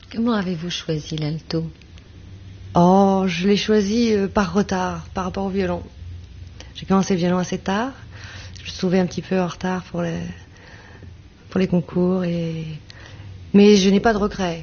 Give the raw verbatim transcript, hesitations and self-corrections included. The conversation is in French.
Comment avez-vous choisi l'alto? Oh, je l'ai choisi euh, par retard, par rapport au violon. J'ai commencé le violon assez tard. Je me suis trouvée un petit peu en retard pour les, pour les concours. Et... Mais je n'ai pas de regrets.